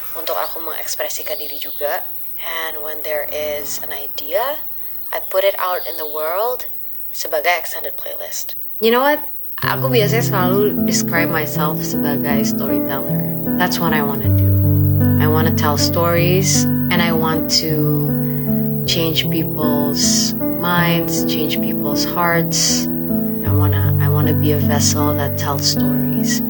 untuk aku mengekspresikan diri juga. And when there is an idea, I put it out in the world sebagai extended playlist. You know what? Aku biasanya selalu describe myself sebagai storyteller. That's what I want to do. I want to tell stories and I want to change people's minds, change people's hearts. I wanna be a vessel that tells stories.